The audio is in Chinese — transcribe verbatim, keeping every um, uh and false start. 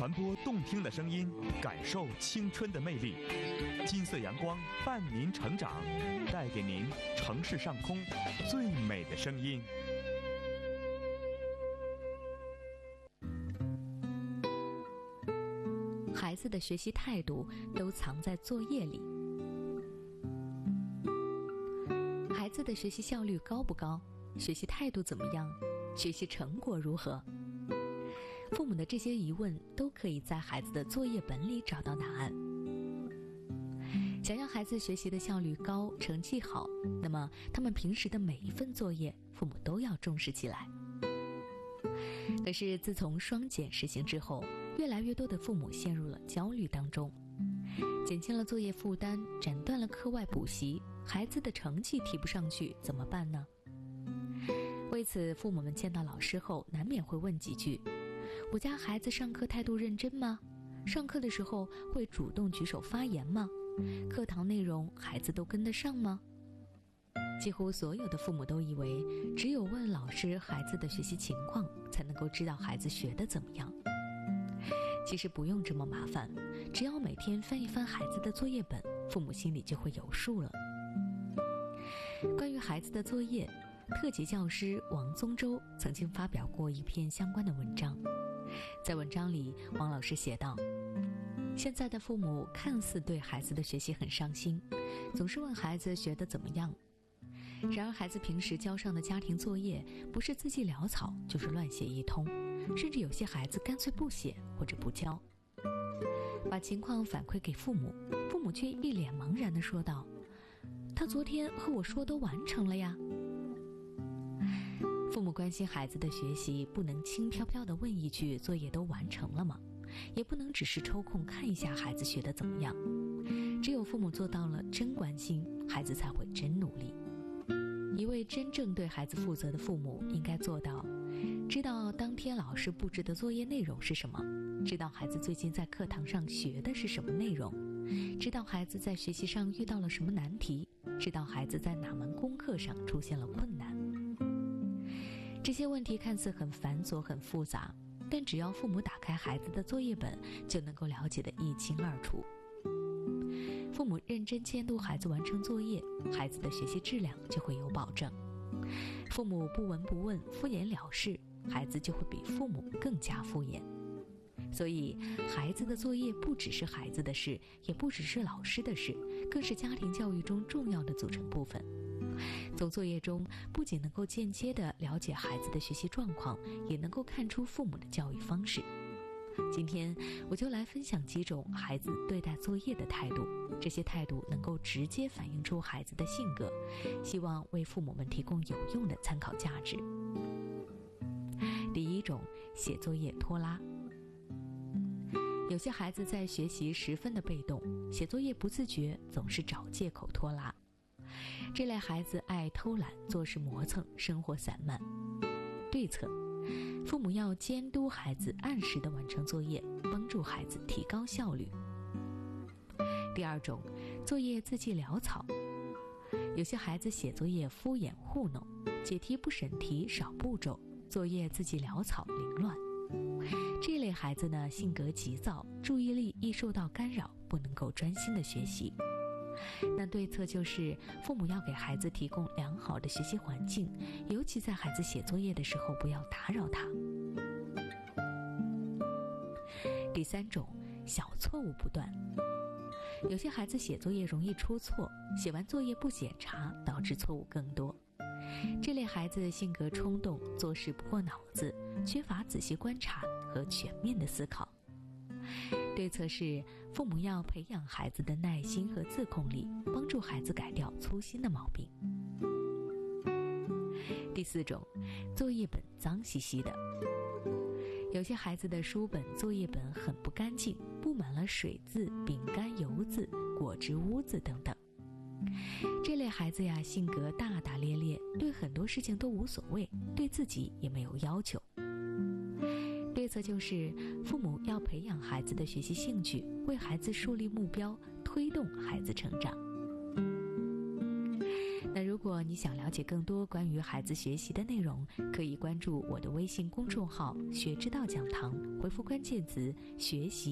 传播动听的声音，感受青春的魅力。金色阳光伴您成长，带给您城市上空最美的声音。 孩子的学习态度都藏在作业里。孩子的学习效率高不高？学习态度怎么样？学习成果如何？父母的这些疑问都可以在孩子的作业本里找到答案。想要孩子学习的效率高，成绩好，那么他们平时的每一份作业，父母都要重视起来。可是自从双减实行之后，越来越多的父母陷入了焦虑当中，减轻了作业负担，斩断了课外补习，孩子的成绩提不上去，怎么办呢？为此，父母们见到老师后，难免会问几句：我家孩子上课态度认真吗？上课的时候会主动举手发言吗？课堂内容孩子都跟得上吗？几乎所有的父母都以为，只有问老师孩子的学习情况，才能够知道孩子学得怎么样。其实不用这么麻烦，只要每天翻一翻孩子的作业本，父母心里就会有数了。关于孩子的作业，特级教师王宗洲曾经发表过一篇相关的文章。在文章里，王老师写道：现在的父母看似对孩子的学习很上心，总是问孩子学得怎么样。然而孩子平时交上的家庭作业，不是字迹潦草，就是乱写一通，甚至有些孩子干脆不写或者不交。把情况反馈给父母，父母却一脸茫然地说道：他昨天和我说都完成了呀。父母关心孩子的学习，不能轻飘飘地问一句作业都完成了吗？也不能只是抽空看一下孩子学得怎么样。只有父母做到了真关心，孩子才会真努力。一位真正对孩子负责的父母应该做到知道当天老师布置的作业内容是什么，知道孩子最近在课堂上学的是什么内容，知道孩子在学习上遇到了什么难题，知道孩子在哪门功课上出现了困难。这些问题看似很繁琐很复杂，但只要父母打开孩子的作业本，就能够了解得一清二楚。父母认真监督孩子完成作业，孩子的学习质量就会有保证。父母不闻不问，敷衍了事，孩子就会比父母更加敷衍。所以孩子的作业不只是孩子的事，也不只是老师的事，更是家庭教育中重要的组成部分。从作业中不仅能够间接地了解孩子的学习状况，也能够看出父母的教育方式。今天我就来分享几种孩子对待作业的态度，这些态度能够直接反映出孩子的性格，希望为父母们提供有用的参考价值。第一种，写作业拖拉。有些孩子在学习十分的被动，写作业不自觉，总是找借口拖拉。这类孩子爱偷懒，做事磨蹭，生活散漫。对策，父母要监督孩子按时的完成作业，帮助孩子提高效率。第二种，作业字迹潦草。有些孩子写作业敷衍糊弄，解题不审题，少步骤，作业字迹潦草凌乱。这类孩子呢，性格急躁，注意力易受到干扰，不能够专心的学习。那对策就是父母要给孩子提供良好的学习环境，尤其在孩子写作业的时候不要打扰他。第三种，小错误不断。有些孩子写作业容易出错，写完作业不检查，导致错误更多。这类孩子性格冲动，做事不过脑子，缺乏仔细观察和全面的思考。对策是父母要培养孩子的耐心和自控力，帮助孩子改掉粗心的毛病。第四种，作业本脏兮兮的。有些孩子的书本、作业本很不干净，布满了水渍、饼干油渍、果汁污渍等等。这类孩子呀，性格大大咧咧，对很多事情都无所谓，对自己也没有要求。对策就是父母要培养孩子的学习兴趣，为孩子树立目标，推动孩子成长。那如果果你想了解更多关于孩子学习的内容，可以关注我的微信公众号“学之道讲堂”，回复关键词“学习”。